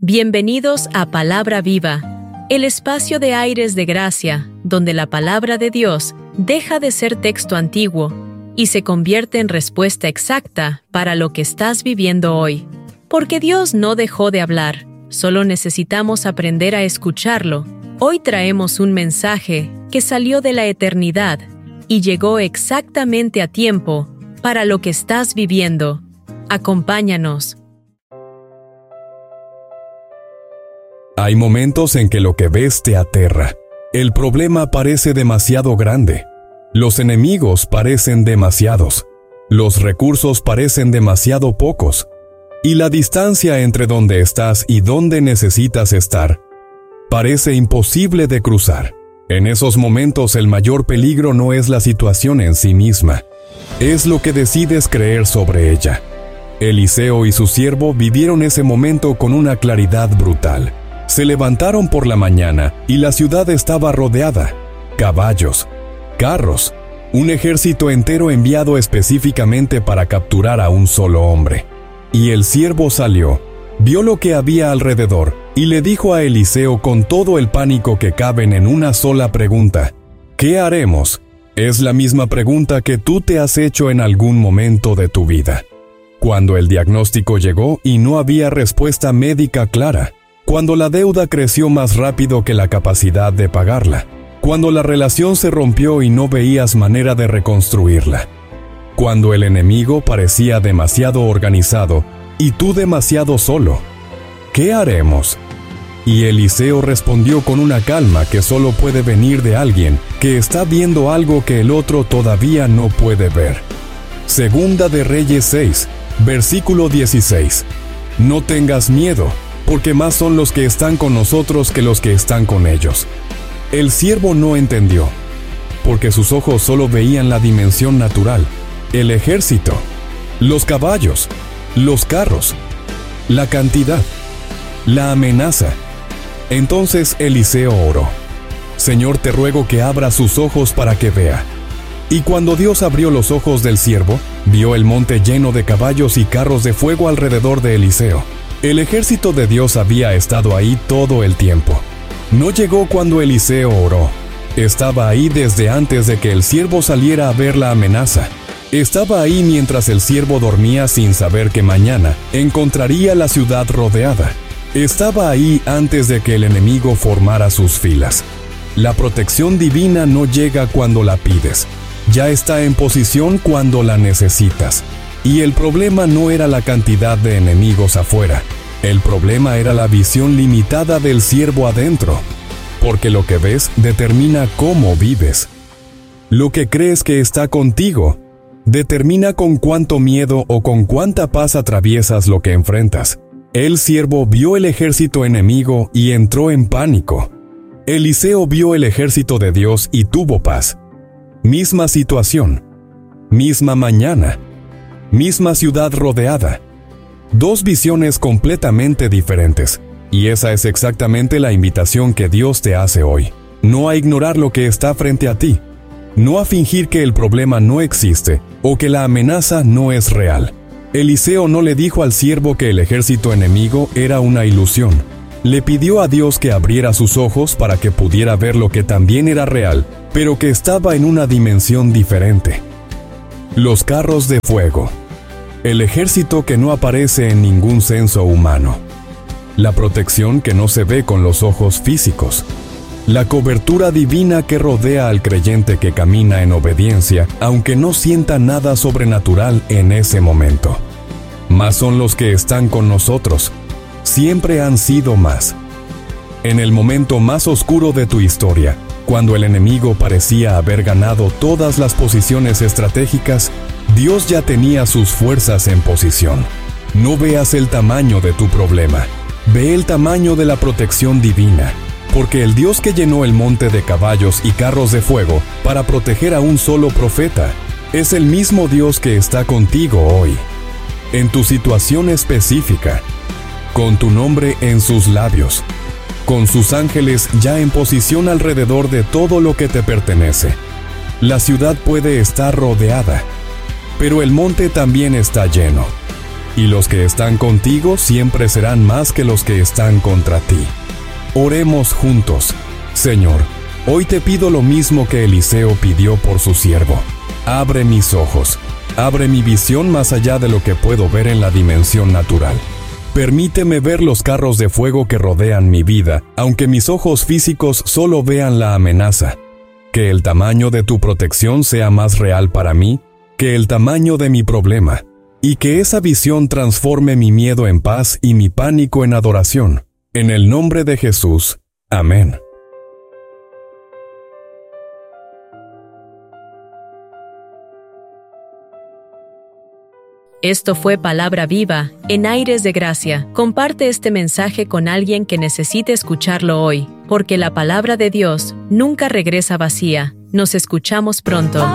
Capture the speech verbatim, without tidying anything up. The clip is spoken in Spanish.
Bienvenidos a Palabra Viva, el espacio de aires de gracia, donde la palabra de Dios deja de ser texto antiguo y se convierte en respuesta exacta para lo que estás viviendo hoy. Porque Dios no dejó de hablar, solo necesitamos aprender a escucharlo. Hoy traemos un mensaje que salió de la eternidad y llegó exactamente a tiempo para lo que estás viviendo. Acompáñanos. Hay momentos en que lo que ves te aterra. El problema parece demasiado grande. Los enemigos parecen demasiados. Los recursos parecen demasiado pocos. Y la distancia entre donde estás y donde necesitas estar parece imposible de cruzar. En esos momentos el mayor peligro no es la situación en sí misma, es lo que decides creer sobre ella. Eliseo y su siervo vivieron ese momento con una claridad brutal. Se levantaron por la mañana y la ciudad estaba rodeada. Caballos, carros, un ejército entero enviado específicamente para capturar a un solo hombre. Y el siervo salió, vio lo que había alrededor y le dijo a Eliseo con todo el pánico que caben en una sola pregunta: ¿qué haremos? Es la misma pregunta que tú te has hecho en algún momento de tu vida. Cuando el diagnóstico llegó y no había respuesta médica clara. Cuando la deuda creció más rápido que la capacidad de pagarla. Cuando la relación se rompió y no veías manera de reconstruirla. Cuando el enemigo parecía demasiado organizado y tú demasiado solo. ¿Qué haremos? Y Eliseo respondió con una calma que solo puede venir de alguien que está viendo algo que el otro todavía no puede ver. Segunda de Reyes seis, versículo dieciséis. No tengas miedo, porque más son los que están con nosotros que los que están con ellos. El siervo no entendió, porque sus ojos solo veían la dimensión natural, el ejército, los caballos, los carros, la cantidad, la amenaza. Entonces Eliseo oró: Señor, te ruego que abra sus ojos para que vea. Y cuando Dios abrió los ojos del siervo, vio el monte lleno de caballos y carros de fuego alrededor de Eliseo. El ejército de Dios había estado ahí todo el tiempo. No llegó cuando Eliseo oró. Estaba ahí desde antes de que el siervo saliera a ver la amenaza. Estaba ahí mientras el siervo dormía sin saber que mañana encontraría la ciudad rodeada. Estaba ahí antes de que el enemigo formara sus filas. La protección divina no llega cuando la pides. Ya está en posición cuando la necesitas. Y el problema no era la cantidad de enemigos afuera. El problema era la visión limitada del siervo adentro. Porque lo que ves determina cómo vives. Lo que crees que está contigo determina con cuánto miedo o con cuánta paz atraviesas lo que enfrentas. El siervo vio el ejército enemigo y entró en pánico. Eliseo vio el ejército de Dios y tuvo paz. Misma situación, misma mañana, misma ciudad rodeada. Dos visiones completamente diferentes. Y esa es exactamente la invitación que Dios te hace hoy. No a ignorar lo que está frente a ti. No a fingir que el problema no existe o que la amenaza no es real. Eliseo no le dijo al siervo que el ejército enemigo era una ilusión. Le pidió a Dios que abriera sus ojos para que pudiera ver lo que también era real, pero que estaba en una dimensión diferente. Los carros de fuego. El ejército que no aparece en ningún censo humano. La protección que no se ve con los ojos físicos. La cobertura divina que rodea al creyente que camina en obediencia, aunque no sienta nada sobrenatural en ese momento. Más son los que están con nosotros. Siempre han sido más. En el momento más oscuro de tu historia, cuando el enemigo parecía haber ganado todas las posiciones estratégicas, Dios ya tenía sus fuerzas en posición. No veas el tamaño de tu problema. Ve el tamaño de la protección divina, porque el Dios que llenó el monte de caballos y carros de fuego para proteger a un solo profeta, es el mismo Dios que está contigo hoy, en tu situación específica, con tu nombre en sus labios, con sus ángeles ya en posición alrededor de todo lo que te pertenece. La ciudad puede estar rodeada, pero el monte también está lleno. y los que están contigo siempre serán más que los que están contra ti. Oremos juntos. Señor, hoy te pido lo mismo que Eliseo pidió por su siervo. Abre mis ojos, abre mi visión más allá de lo que puedo ver en la dimensión natural. Permíteme ver los carros de fuego que rodean mi vida, aunque mis ojos físicos solo vean la amenaza. Que el tamaño de tu protección sea más real para mí que el tamaño de mi problema, y que esa visión transforme mi miedo en paz y mi pánico en adoración. En el nombre de Jesús. Amén. Esto fue Palabra Viva, en Aires de Gracia. Comparte este mensaje con alguien que necesite escucharlo hoy, porque la palabra de Dios nunca regresa vacía. Nos escuchamos pronto.